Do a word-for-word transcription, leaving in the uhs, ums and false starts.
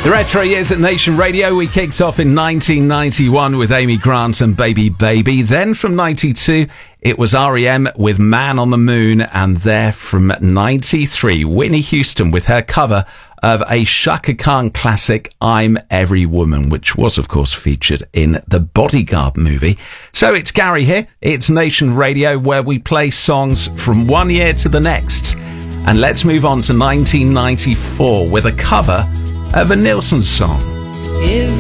The Retro Years at Nation Radio. We kicked off in nineteen ninety-one with Amy Grant and Baby Baby. Then from ninety-two, it was R E M with Man on the Moon. And there from ninety-three, Whitney Houston with her cover of a Chaka Khan classic, I'm Every Woman, which was, of course, featured in the Bodyguard movie. So it's Gary here. It's Nation Radio, where we play songs from one year to the next. And let's move on to nineteen ninety-four with a cover of a Nilsson song.